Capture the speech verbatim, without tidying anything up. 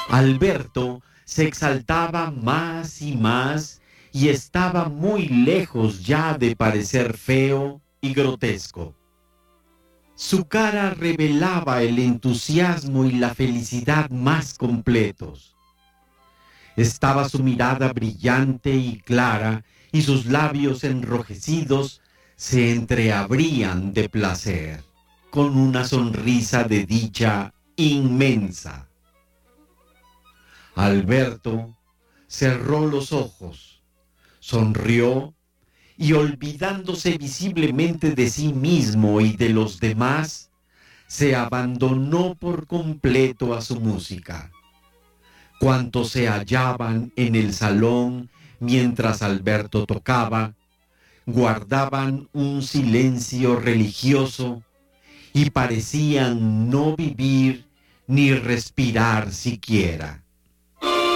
Alberto se exaltaba más y más y estaba muy lejos ya de parecer feo y grotesco. Su cara revelaba el entusiasmo y la felicidad más completos. Estaba su mirada brillante y clara y sus labios enrojecidos se entreabrían de placer, con una sonrisa de dicha inmensa. Alberto cerró los ojos, sonrió y olvidándose visiblemente de sí mismo y de los demás, se abandonó por completo a su música. Cuantos se hallaban en el salón mientras Alberto tocaba, guardaban un silencio religioso y parecían no vivir ni respirar siquiera.